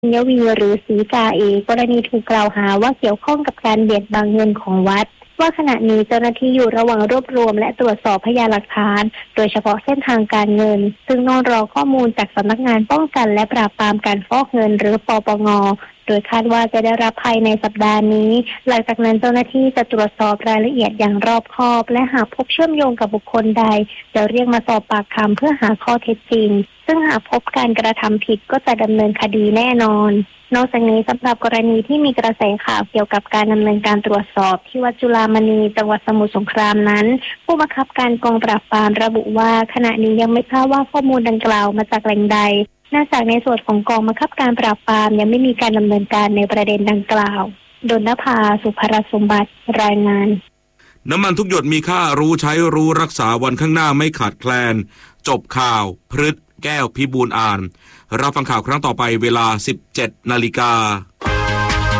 ยวีหรือศรีกาเอกรณีถูกกล่าวหาว่าเกี่ยวข้องกับการเบียดบังเงินของวัดว่าขณะนี้เจ้าหน้าที่อยู่ระหว่างรวบรวมและตรวจสอบพยานหลักฐานโดยเฉพาะเส้นทางการเงินซึ่งต้องรอข้อมูลจากสำนักงานป้องกันและปราบปรามการฟอกเงินหรือปปง.โดยคาดว่าจะได้รับภายในสัปดาห์นี้หลังจากนั้นเจ้าหน้าที่จะตรวจสอบรายละเอียดอย่างรอบคอบและหากพบเชื่อมโยงกับบุคคลใดจะเรียกมาสอบปากคำเพื่อหาข้อเท็จจริงซึ่งหากพบการกระทำผิดก็จะดำเนินคดีแน่นอนนอกจากนี้สำหรับกรณีที่มีกระแสข่าวเกี่ยวกับการดำเนินการตรวจสอบที่วัดจุฬามณีจังหวัดสมุทรสงครามนั้นผู้บังคับการกองปราบปรามระบุว่าขณะนี้ยังไม่ทราบว่าข้อมูลดังกล่าวมาจากแหล่งใดเนื่องจากในส่วนของกองบังคับการปราบปรามยังไม่มีการดำเนินการในประเด็นดังกล่าวดลนภาสุภรสมบัติรายงานน้ำมันทุกหยดมีค่ารู้ใช้รู้รักษาวันข้างหน้าไม่ขาดแคลนจบข่าวพฤษแก้วพิบูลย์อ่านรับฟังข่าวครั้งต่อไปเวลา 17 นาฬิกา